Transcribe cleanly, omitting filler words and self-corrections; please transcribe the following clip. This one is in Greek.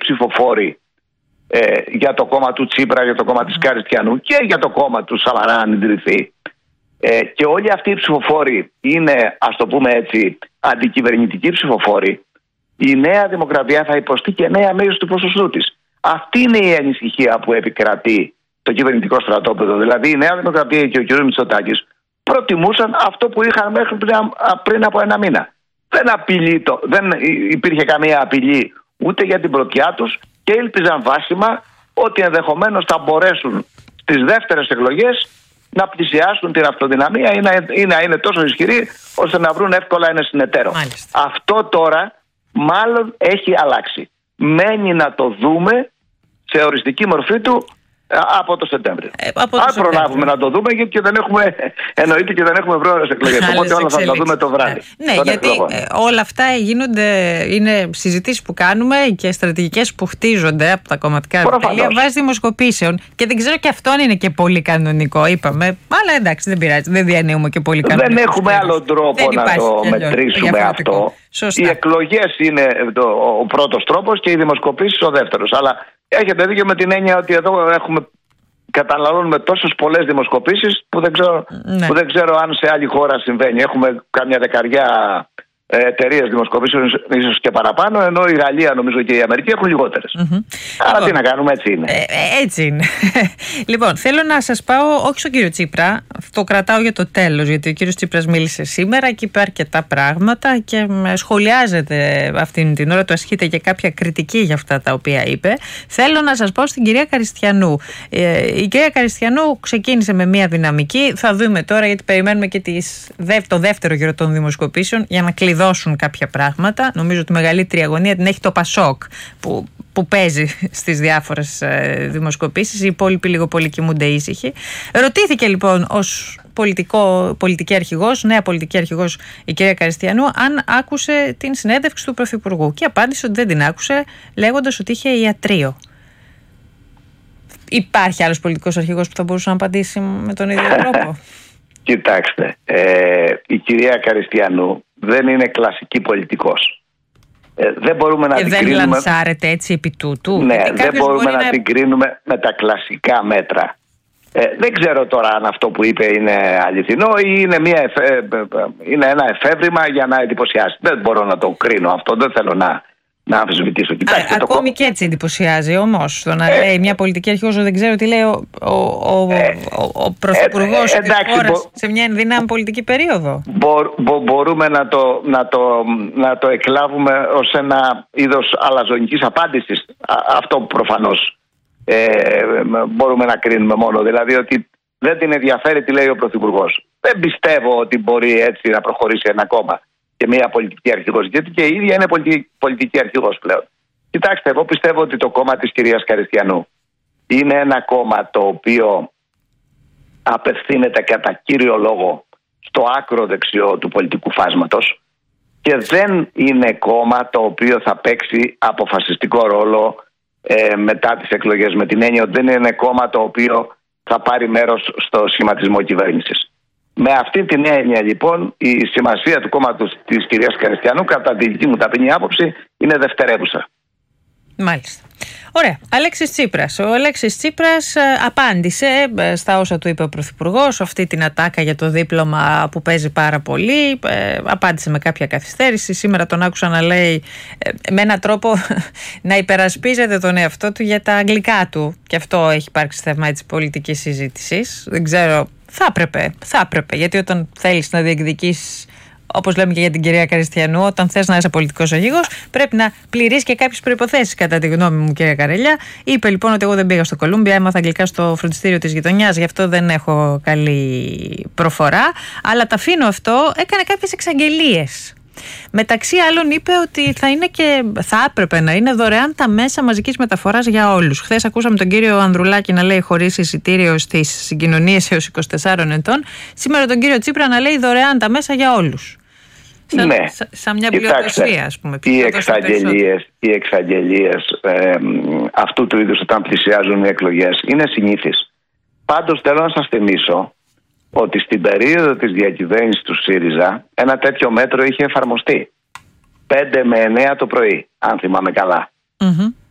ψηφοφόροι για το κόμμα του Τσίπρα, για το κόμμα της Καριστιανού και για το κόμμα του Σαμαρά αν ιδρυθεί. Και όλοι αυτοί οι ψηφοφόροι είναι, ας το πούμε έτσι, αντικυβερνητικοί ψηφοφόροι. Η Νέα Δημοκρατία θα υποστεί και νέα μέγιστο του ποσοστού της. Αυτή είναι η ανησυχία που επικρατεί το κυβερνητικό στρατόπεδο. Δηλαδή η Νέα Δημοκρατία και ο κ. Μητσοτάκης προτιμούσαν αυτό που είχαν μέχρι πριν από ένα μήνα. Δεν υπήρχε καμία απειλή ούτε για την πρωτιά τους και ήλπιζαν βάσιμα ότι ενδεχομένως θα μπορέσουν στις δεύτερες εκλογές να πλησιάσουν την αυτοδυναμία ή να είναι τόσο ισχυροί ώστε να βρουν εύκολα ένα συνεταίρο. Αυτό τώρα μάλλον έχει αλλάξει. Μένει να το δούμε σε οριστική μορφή του από το Σεπτέμβριο. Αν προλάβουμε να το δούμε, γιατί εννοείται και δεν έχουμε πρόορες εκλογές. Οπότε όλα θα τα δούμε το βράδυ. Ναι, γιατί όλα αυτά είναι συζητήσεις που κάνουμε και στρατηγικές που χτίζονται από τα κομματικά επιτελεία βάσει δημοσκοπήσεων. Και δεν ξέρω και αυτό είναι και πολύ κανονικό, είπαμε. Αλλά εντάξει, δεν πειράζει, δεν διανύουμε και πολύ κανονικό. Δεν έχουμε άλλον τρόπο να το μετρήσουμε αυτό. Σωστά. Οι εκλογές είναι ο πρώτος τρόπος και οι δημοσκοπήσεις ο δεύτερος. Αλλά έχετε δίκιο με την έννοια ότι εδώ καταναλώνουμε τόσες πολλές δημοσκοπήσεις που δεν ξέρω αν σε άλλη χώρα συμβαίνει. Έχουμε κάμια δεκαριά εταιρείες δημοσκοπήσεων, ίσως και παραπάνω, ενώ η Γαλλία νομίζω και η Αμερική έχουν λιγότερες. Άρα τι να κάνουμε, έτσι είναι. Έτσι είναι. Λοιπόν, θέλω να σας πάω όχι στον κύριο Τσίπρα, το κρατάω για το τέλος, γιατί ο κύριος Τσίπρας μίλησε σήμερα και είπε αρκετά πράγματα και σχολιάζεται αυτήν την ώρα, του ασχείται και κάποια κριτική για αυτά τα οποία είπε. Θέλω να σας πάω στην κυρία Καριστιανού. Η κυρία Καριστιανού ξεκίνησε με μια δυναμική, θα δούμε τώρα, γιατί περιμένουμε και το δεύτερο γύρο των δημοσκοπήσεων για να κλειδώσουν κάποια πράγματα. Νομίζω ότι η μεγαλύτερη αγωνία την έχει το Πασόκ που παίζει στις διάφορες δημοσκοπήσεις. Οι υπόλοιποι λίγο πολύ κοιμούνται ήσυχοι. Ρωτήθηκε λοιπόν ως πολιτική αρχηγός, νέα πολιτική αρχηγός η κυρία Καριστιανού, αν άκουσε την συνέντευξη του Πρωθυπουργού και απάντησε ότι δεν την άκουσε, λέγοντας ότι είχε ιατρείο. Υπάρχει άλλος πολιτικός αρχηγός που θα μπορούσε να απαντήσει με τον ίδιο τρόπο? Κοιτάξτε, η κυρία Καριστιανού δεν είναι κλασική πολιτικός. Δεν μπορούμε να την κρίνουμε. Δεν λανσάρεται έτσι επί τούτου. Ναι, δεν μπορούμε να την κρίνουμε με τα κλασικά μέτρα. Δεν ξέρω τώρα αν αυτό που είπε είναι αληθινό ή είναι ένα εφεύρημα για να εντυπωσιάσει. Δεν μπορώ να το κρίνω αυτό. Δεν θέλω να αμφισβητήσω. Κοιτάξτε, ακόμη και έτσι εντυπωσιάζει όμως το να λέει μια πολιτική αρχηγός, δεν ξέρω τι λέει ο πρωθυπουργός της χώρας σε μια ενδυνάμει πολιτική περίοδο. Μπορούμε να το εκλάβουμε ως ένα είδος αλαζονικής απάντησης. Αυτό προφανώς μπορούμε να κρίνουμε μόνο. Δηλαδή ότι δεν την ενδιαφέρει τι λέει ο πρωθυπουργός. Δεν πιστεύω ότι μπορεί έτσι να προχωρήσει ένα κόμμα και μια πολιτική αρχηγός, γιατί και η ίδια είναι πολιτική αρχηγός πλέον. Κοιτάξτε, εγώ πιστεύω ότι το κόμμα της κυρίας Καριστιανού είναι ένα κόμμα το οποίο απευθύνεται κατά κύριο λόγο στο άκρο δεξιό του πολιτικού φάσματος και δεν είναι κόμμα το οποίο θα παίξει αποφασιστικό ρόλο μετά τις εκλογές, με την έννοια ότι δεν είναι κόμμα το οποίο θα πάρει μέρος στο σχηματισμό κυβέρνησης. Με αυτή την έννοια λοιπόν η σημασία του κόμματος της κυρίας Καριστιανού κατά τη δική μου ταπεινή άποψη είναι δευτερεύουσα. Μάλιστα. Ωραία. Αλέξης Τσίπρας. Ο Αλέξης Τσίπρας απάντησε στα όσα του είπε ο Πρωθυπουργός, αυτή την ατάκα για το δίπλωμα που παίζει πάρα πολύ. Απάντησε με κάποια καθυστέρηση. Σήμερα τον άκουσα να λέει με έναν τρόπο να υπερασπίζεται τον εαυτό του για τα αγγλικά του. Και αυτό έχει υπάρξει θέμα της πολιτικής συζήτησης. Δεν ξέρω. Θα έπρεπε, γιατί όταν θέλεις να διεκδικήσεις, όπως λέμε και για την κυρία Καριστιανού, όταν θες να είσαι πολιτικός αρχηγός, πρέπει να πληρείς και κάποιες προϋποθέσεις, κατά τη γνώμη μου, κυρία Καρελιά. Είπε λοιπόν ότι εγώ δεν πήγα στο Κολούμπια, έμαθα αγγλικά στο φροντιστήριο της γειτονιάς, γι' αυτό δεν έχω καλή προφορά. Αλλά τα αφήνω αυτό, έκανε κάποιες εξαγγελίες. Μεταξύ άλλων είπε ότι θα έπρεπε να είναι δωρεάν τα μέσα μαζικής μεταφοράς για όλους. Χθες ακούσαμε τον κύριο Ανδρουλάκη να λέει χωρίς εισιτήριο στις συγκοινωνίες έως 24 ετών. Σήμερα τον κύριο Τσίπρα να λέει δωρεάν τα μέσα για όλους. Σαν μια πλειοτεσία, ας πούμε. Οι εξαγγελίες αυτού του είδους όταν πλησιάζουν οι εκλογές είναι συνήθεις. Πάντως θέλω να σας θυμίσω ότι στην περίοδο της διακυβέρνησης του ΣΥΡΙΖΑ ένα τέτοιο μέτρο είχε εφαρμοστεί 5 με 9 το πρωί, αν θυμάμαι καλά.